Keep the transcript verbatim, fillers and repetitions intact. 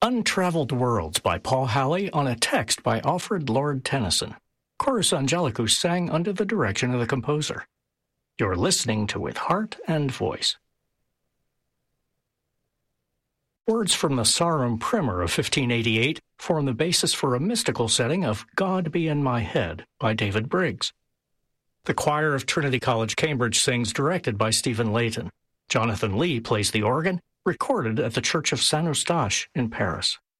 Untraveled Worlds by Paul Halley on a text by Alfred Lord Tennyson. Chorus Angelicus sang under the direction of the composer. You're listening to With Heart and Voice. Words from the Sarum Primer of fifteen eighty-eight form the basis for a mystical setting of God Be in My Head by David Briggs. The choir of Trinity College, Cambridge sings, directed by Stephen Layton. Jonathan Lee plays the organ, recorded at the Church of Saint Eustache in Paris.